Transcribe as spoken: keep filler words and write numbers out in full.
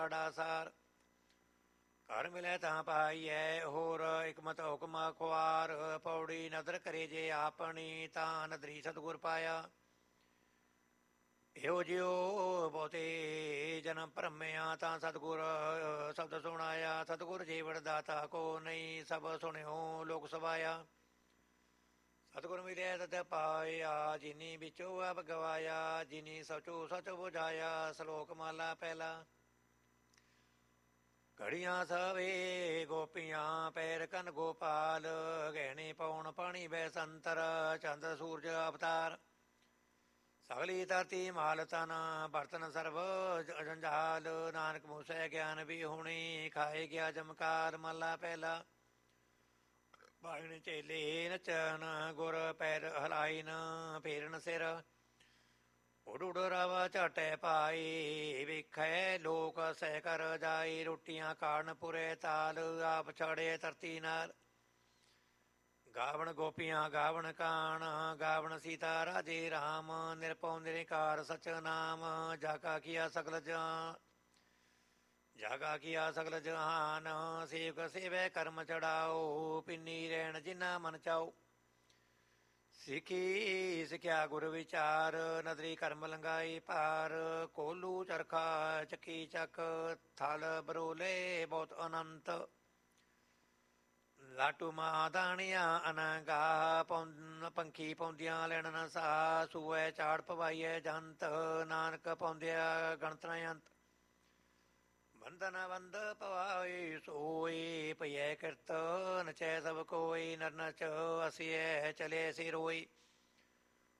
ਸਾਰ ਘਰ ਮਿਲੇ ਤਾਂ ਪਾਈਐ ਹੋਰ ਇਕਮਤ ਹੁਕਮ ਅਖਵਾਰ ਪੌੜੀ ਨਦਰ ਕਰੇ ਜੇ ਆਪਣੀ ਤਾਂ ਨਦਰੀ ਸਤਿਗੁਰ ਪਾਇਆ ਇਹੋ ਜਿਉ ਬਹੁਤੇ ਜਨਮ ਭਰਮਿਆ ਤਾਂ ਸਤਿਗੁਰ ਸ਼ਬਦ ਸੁਣਾਇਆ ਸਤਿਗੁਰ ਜੀਵਨ ਦਾਤਾ ਕੋ ਨਹੀਂ ਸਭ ਸੁਣਿਓ ਲੋਕ ਸਵਾਇਆ ਸਤਿਗੁਰ ਮਿਲਿਆ ਤਦ ਪਾਇਆ ਜਿਨੀ ਵਿੱਚੋਂ ਆਪ ਗਵਾਇਆ ਜਿਨੀ ਸਚੋ ਸਚ ਬੁਝਾਇਆ ਸ਼ਲੋਕ ਮਾਲਾ ਪਹਿਲਾ ਘੜੀਆਂ ਸਵੇ ਗੋਪੀਆਂ ਪੈਰ ਕਨ ਗੋਪਾਲ ਗਹਿਣੇ ਪਾਉਣ ਪਾਣੀ ਬੈ ਸੰਤਰ ਚੰਦ ਸੂਰਜ ਅਵਤਾਰ ਸਗਲੀ ਧਰਤੀ ਮਾਲ ਤਨ ਬਰਤਨ ਸਰਬ ਜੰਜਾਲ ਨਾਨਕ ਮੂਸੈ ਗਿਆਨ ਵੀ ਹੁਣੀ ਖਾਏ ਗਿਆ ਜਮਕਾਰ ਮੱਲਾ ਪਹਿਲਾ ਬਾਣ ਚੇਲੇ ਨਚਨ ਗੁਰ ਪੈਰ ਹਲਾਈਨ ਫੇਰਨ ਸਿਰ ਉਡ ਉਡ ਰਵਾ ਝਟੇ ਪਾਈ ਵੇਖੈ ਲੋਕ ਸਹਿ ਕਰ ਜਾਈ ਰੋਟੀਆਂ ਕਾਰਨ ਪੁਰੇ ਤਾਲ ਆਪ ਛੜੇ ਧਰਤੀ ਨਾਲ ਗਾਵਣ ਗੋਪੀਆਂ ਗਾਵਣ ਕਾਣ ਗਾਵਣ ਸੀਤਾ ਰਾਜੇ ਰਾਮ ਨਿਰਪਉ ਨਿਰਕਾਰ ਸਚ ਨਾਮ ਜਾਗਾ ਕੀਆ ਸਗਲ ਜਾਂ ਜਾਗਾ ਕੀਆ ਸਗਲ ਜਹਾਨ ਸੇਵਕ ਸੇਵੈ ਕਰਮ ਚੜਾਓ ਪਿੰਨੀ ਰਹਿਣ ਜਿਨਾ ਮਨ ਚਾਓ ਸਿੱਖੀ ਸਿੱਖਿਆ ਗੁਰ ਵਿਚਾਰ ਨਦਰੀ ਕਰਮ ਲੰਗਾਈ ਪਾਰ ਕੋਲੂ ਚਰਖਾ ਚੱਕੀ ਚੱਕ ਥਲ ਬਰੋਲੇ ਬਹੁਤ ਅਨੰਤ ਲਾਟੂ ਮਾ ਦਾਣੀਆਂ ਅਨੰਗਾ ਪੰਖੀ ਪਾਉਂਦੀਆਂ ਲੈਣ ਨਾ ਸਾ ਸੂਐ ਝਾੜ ਪਵਾਈਐ ਜੰਤ ਨਾਨਕ ਪਾਉਂਦਿਆ ਗਣਤਨਾ ਅੰਤ ਬੰਧਨ ਬੰਧ ਪਵਾਈ ਸੋਈ ਪਈਐ ਕਿਰਤ ਨਚੈ ਸਭ ਕੋਈ ਨਰ ਨਚ ਅਸੀਐ ਚਲੇ ਸੀ ਰੋਈ